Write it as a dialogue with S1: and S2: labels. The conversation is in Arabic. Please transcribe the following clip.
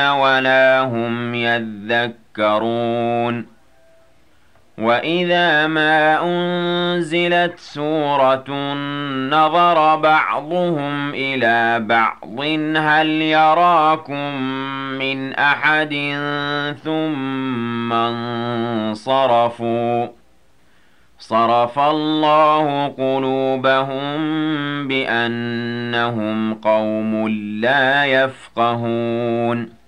S1: ولا هم يذكرون وإذا ما أنزلت سورة نظر بعضهم إلى بعض هل يراكم من أحد ثم انصرفوا صرف الله قلوبهم بأنهم قوم لا يفقهون